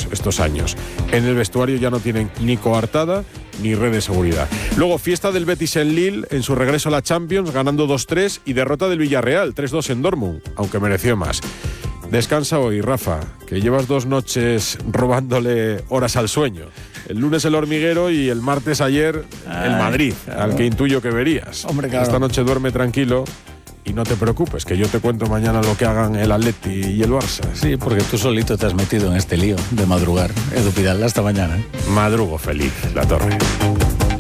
estos años. En el vestuario ya no tienen ni coartada ni red de seguridad. Luego, fiesta del Betis en Lille en su regreso a la Champions, ganando 2-3, y derrota del Villarreal, 3-2 en Dortmund, aunque mereció más. Descansa hoy, Rafa, que llevas 2 noches robándole horas al sueño. El lunes el Hormiguero y el martes ayer el Madrid, claro, al que intuyo que verías. Hombre, claro. Esta noche duerme tranquilo y no te preocupes, que yo te cuento mañana lo que hagan el Atleti y el Barça. Sí, porque tú solito te has metido en este lío de madrugar. Edu Pidal, hasta mañana. Madrugo feliz, La Torre.